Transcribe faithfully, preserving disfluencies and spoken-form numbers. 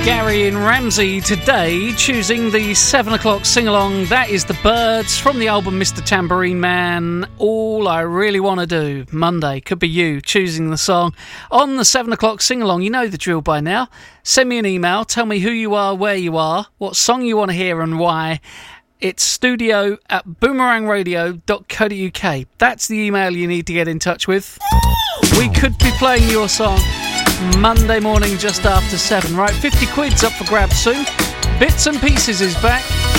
Gary and Ramsey today choosing the seven o'clock sing-along. That is The Birds from the album Mister Tambourine Man. All I Really Want to Do. Monday, could be you choosing the song on the seven o'clock sing-along. You know the drill by now. Send me an email, tell me who you are, where you are, what song you want to hear and why. It's studio at boomerang radio dot co dot uk. That's the email you need to get in touch with. We could be playing your song Monday morning just after seven. Right, fifty quid's up for grabs soon. Bits and Pieces is back.